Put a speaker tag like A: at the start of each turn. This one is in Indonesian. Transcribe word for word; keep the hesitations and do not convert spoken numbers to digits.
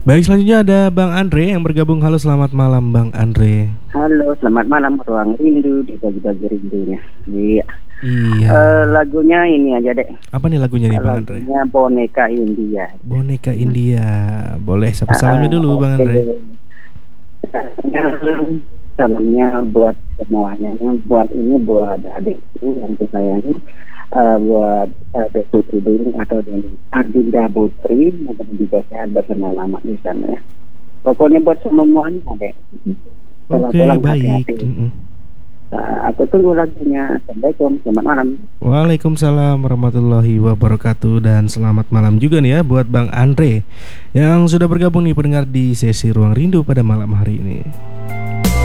A: Baik, selanjutnya ada Bang Andre yang bergabung. Halo, selamat malam Bang Andre.
B: Halo, selamat malam Ruang Rindu di bagi-bagi rindunya. Iya.
A: Iya.
B: Eh, lagunya ini aja deh.
A: Apa nih lagunya nih Bang Andre?
B: Lagunya Boneka India.
A: Boneka India. Boleh sapa
B: Ah,
A: salamnya dulu Bang
B: oke.
A: Andre.
B: Salamnya buat semuanya. Buat ini buat adikku yang kusayangi. Eh, buat uh, Betu Tudung atau dengan Adinda Putri yang juga sehat bersama lama di sana ya. Pokoknya buat semuanya deh.
A: Oke,
B: Pulang-pulang
A: baik.
B: hati-hati.
A: Mm-mm.
B: Nah, aku tunggu lagunya. Assalamualaikum, selamat malam.
A: Waalaikumsalam warahmatullahi wabarakatuh. Dan selamat malam juga nih ya buat Bang Andre yang sudah bergabung nih pendengar di sesi Ruang Rindu pada malam hari ini.